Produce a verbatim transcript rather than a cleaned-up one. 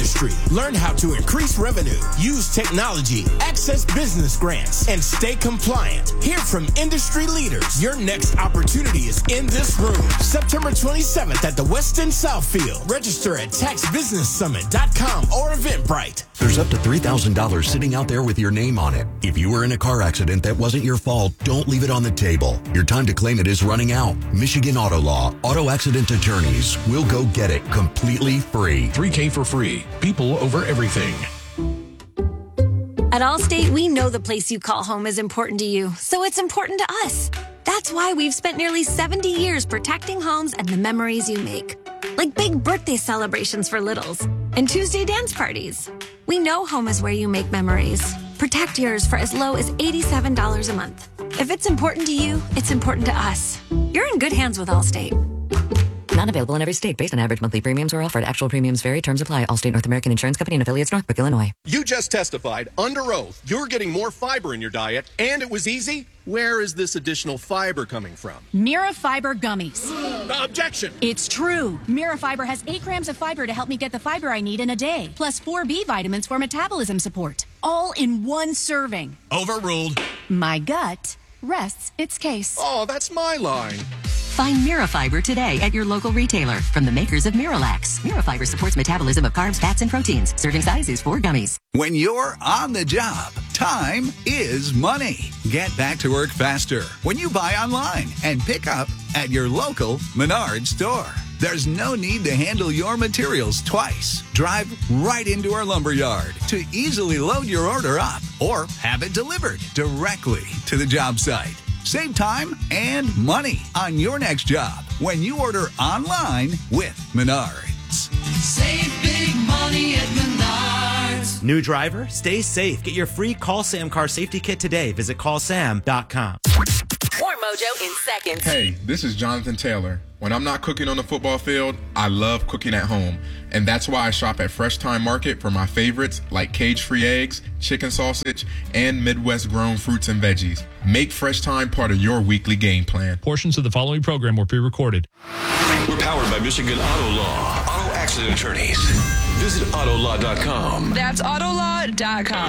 industry. Learn how to increase revenue, use technology, access business grants, and stay compliant. Hear from industry leaders. Your next opportunity is in this room. September twenty-seventh at the Westin Southfield. Register at tax business summit dot com or Eventbrite. There's up to three thousand dollars sitting out there with your name on it. If you were in a car accident that wasn't your fault, don't leave it on the table. Your time to claim it is running out. Michigan Auto Law, auto accident attorneys will go get it completely free. three K for free. People over everything. At Allstate, we know the place you call home is important to you, so it's important to us. That's why we've spent nearly seventy years protecting homes and the memories you make. Like big birthday celebrations for littles and Tuesday dance parties. We know home is where you make memories. Protect yours for as low as eighty-seven dollars a month. If it's important to you, it's important to us. You're in good hands with Allstate. Not available in every state based on average monthly premiums or offered. Actual premiums vary. Terms apply. Allstate North American Insurance Company and affiliates, Northbrook, Illinois. You just testified under oath you're getting more fiber in your diet, and it was easy. Where is this additional fiber coming from? Mira Fiber Gummies. Uh, objection. It's true. Mira Fiber has eight grams of fiber to help me get the fiber I need in a day, plus four B vitamins for metabolism support. All in one serving. Overruled. My gut rests its case. Oh, that's my line. Find Mira Fiber today at your local retailer from the makers of Miralax. Mira Fiber supports metabolism of carbs, fats, and proteins. Serving size is four gummies. When you're on the job, time is money. Get back to work faster when you buy online and pick up at your local Menards store. There's no need to handle your materials twice. Drive right into our lumberyard to easily load your order up or have it delivered directly to the job site. Save time and money on your next job when you order online with Menards. Save big money at Menards. New driver? Stay safe. Get your free Call Sam car safety kit today. Visit call sam dot com. More Mojo in seconds. Hey, this is Jonathan Taylor. When I'm not cooking on the football field, I love cooking at home. And that's why I shop at Fresh Time Market for my favorites like cage-free eggs, chicken sausage, and Midwest-grown fruits and veggies. Make Fresh Time part of your weekly game plan. Portions of the following program were pre-recorded. We're powered by Michigan Auto Law. Auto accident attorneys. Visit auto law dot com. That's auto law dot com.